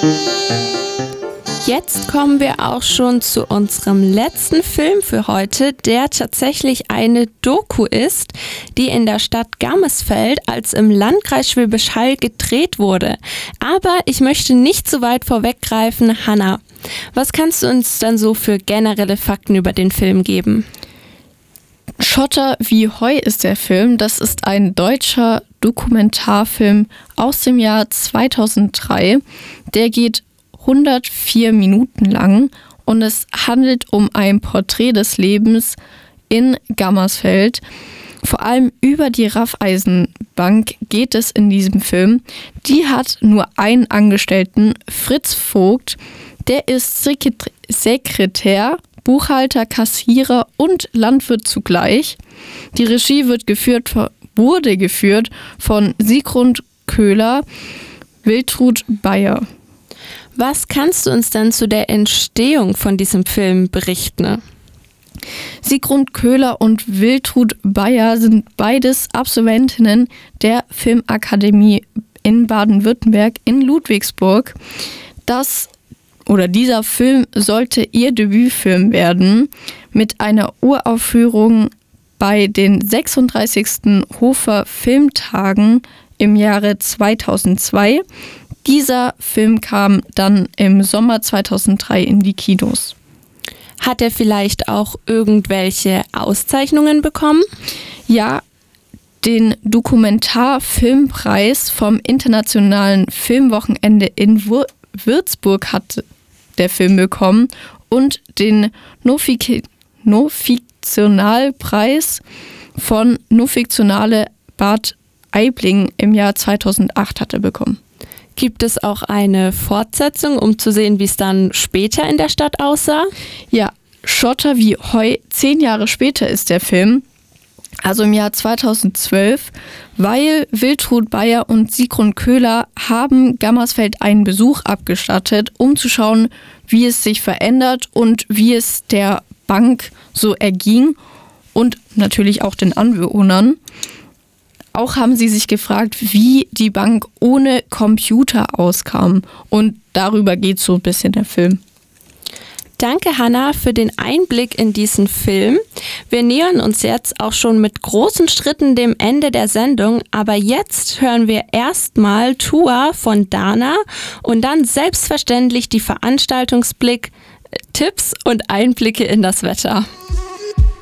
Jetzt kommen wir auch schon zu unserem letzten Film für heute, der tatsächlich eine Doku ist, die in der Stadt Gammersfeld als im Landkreis Schwäbisch Hall gedreht wurde. Aber ich möchte nicht zu weit vorweggreifen. Hanna, was kannst du uns dann so für generelle Fakten über den Film geben? Schotter wie Heu ist der Film. Das ist ein deutscher Dokumentarfilm aus dem Jahr 2003. Der geht 104 Minuten lang und es handelt um ein Porträt des Lebens in Gammersfeld. Vor allem über die Raiffeisenbank geht es in diesem Film. Die hat nur einen Angestellten, Fritz Vogt. Der ist Sekretär, Buchhalter, Kassierer und Landwirt zugleich. Die Regie wurde geführt von Sigrun Köhler, Wiltrud Beyer. Was kannst du uns denn zu der Entstehung von diesem Film berichten? Sigrun Köhler und Wiltrud Beyer sind beides Absolventinnen der Filmakademie in Baden-Württemberg in Ludwigsburg. Dieser Film sollte ihr Debütfilm werden mit einer Uraufführung bei den 36. Hofer Filmtagen im Jahre 2002. Dieser Film kam dann im Sommer 2003 in die Kinos. Hat er vielleicht auch irgendwelche Auszeichnungen bekommen? Ja, den Dokumentarfilmpreis vom Internationalen Filmwochenende in Würzburg hat der Film bekommen und den No-Fiktionalpreis von No-Fiktionale Bad Aibling im Jahr 2008 hat er bekommen. Gibt es auch eine Fortsetzung, um zu sehen, wie es dann später in der Stadt aussah? Ja, Schotter wie Heu, 10 Jahre später ist der Film, also im Jahr 2012, weil Wiltrud Beyer und Sigrun Köhler haben Gammersfeld einen Besuch abgestattet, um zu schauen, wie es sich verändert und wie es der Bank so erging und natürlich auch den Anwohnern. Auch haben sie sich gefragt, wie die Bank ohne Computer auskam. Und darüber geht so ein bisschen der Film. Danke, Hanna, für den Einblick in diesen Film. Wir nähern uns jetzt auch schon mit großen Schritten dem Ende der Sendung. Aber jetzt hören wir erstmal Tua von Dana und dann selbstverständlich die Veranstaltungsblick, Tipps und Einblicke in das Wetter.